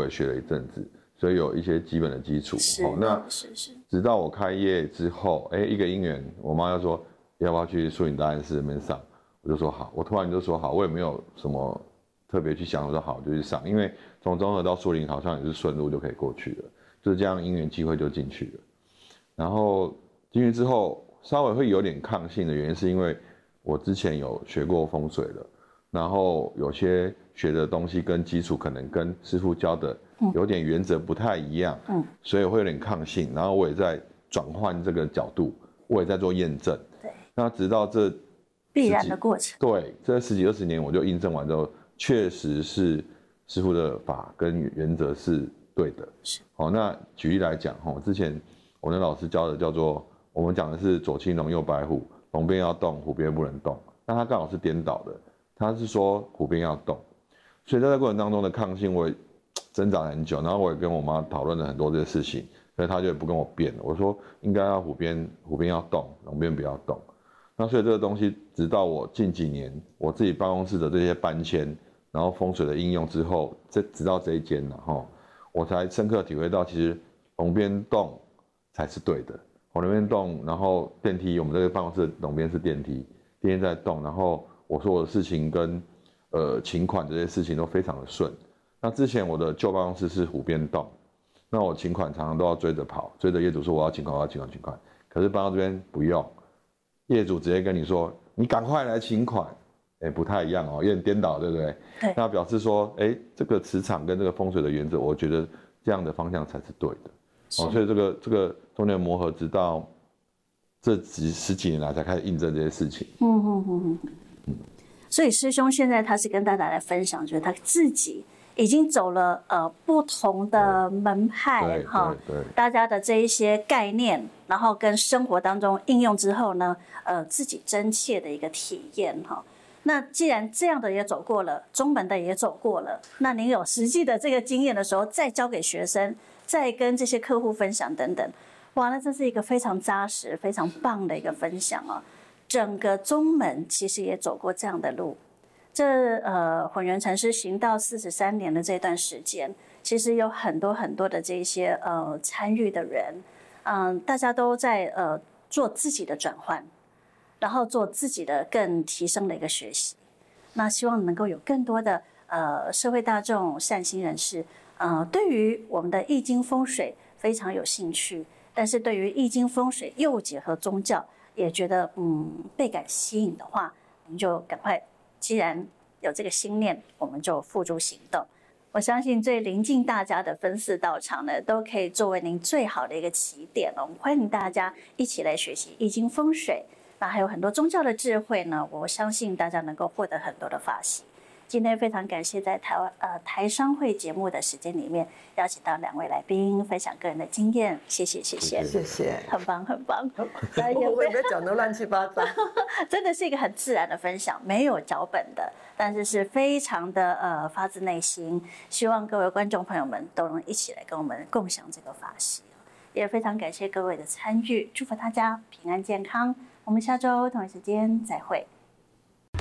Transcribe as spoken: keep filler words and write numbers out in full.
会学了一阵子，所以有一些基本的基础。 是， 那是是。 直到我开业之后，哎，一个因缘，我妈就说要不要去树林大安寺那边上，我就说好。我突然就说好，我也没有什么特别去想，我说好就去上，因为从中和到树林好像也是顺路就可以过去了，就是这样因缘机会就进去了。然后进去之后，稍微会有点抗性的原因，是因为我之前有学过风水了，然后有些学的东西跟基础可能跟师傅教的有点原则不太一样，嗯，所以会有点抗性。然后我也在转换这个角度，我也在做验证。 对， 那直到这必然的过程。 对，这十几二十年我就印证完之后，确实是师傅的法跟原则是对的。 是。 好，那举例来讲，哈，之前我的老师教的叫做，我们讲的是左青龙右白虎，龙边要动，虎边不能动。那他刚好是颠倒的，他是说虎边要动，所以在这过程当中的抗性我也挣扎很久，然后我也跟我妈讨论了很多这些事情，所以他就也不跟我辩了。我说应该要虎边虎边要动，龙边不要动。那所以这个东西，直到我近几年我自己办公室的这些搬迁，然后风水的应用之后，这直到这一间了哈，我才深刻体会到，其实龙边动才是对的。我龙边动，然后电梯，我们这个办公室龙边是电梯，电梯在动，然后我说我的事情跟呃请款这些事情都非常的顺。那之前我的旧办公室是虎边动，那我请款常常都要追着跑，追着业主说我要请款，我要请款，请款。可是搬到这边不用。业主直接跟你说：“你赶快来请款。”哎，不太一样哦，有点颠倒，对不对？ 对。 那表示说，哎，这个磁场跟这个风水的原则，我觉得这样的方向才是对的。哦，所以这个这个中间磨合，直到这几十几年来才开始印证这些事情。 嗯嗯嗯嗯嗯。所以师兄现在他是跟大家来分享，就是他自己已经走了呃不同的门派哈，大家的这一些概念，然后跟生活当中应用之后呢，呃自己真切的一个体验哈。那既然这样的也走过了，中门的也走过了，那您有实际的这个经验的时候，再教给学生，再跟这些客户分享等等，哇，那这是一个非常扎实、非常棒的一个分享啊！整个中门其实也走过这样的路。这呃，混元禅师行道四十三年的这段时间，其实有很多很多的这些呃参与的人，嗯、呃，大家都在呃做自己的转换，然后做自己的更提升的一个学习。那希望能够有更多的呃社会大众、善心人士，呃，对于我们的易经风水非常有兴趣，但是对于易经风水又结合宗教，也觉得嗯倍感吸引的话，您就赶快。既然有这个心念，我们就付诸行动。我相信最临近大家的分寺道场呢，都可以作为您最好的一个起点了。我们欢迎大家一起来学习易经风水，那还有很多宗教的智慧呢，我相信大家能够获得很多的法喜。今天非常感谢在台湾呃台商会节目的时间里面邀请到两位来宾分享个人的经验，谢谢谢谢谢谢， 很棒很棒。 我也没有讲得乱七八糟， 真的是一个很自然的分享，没有脚本的，但是是非常的呃发自内心。希望各位观众朋友们都能一起来跟我们共享这个法喜，也非常感谢各位的参与，祝福大家平安健康。我们下周同一时间再会。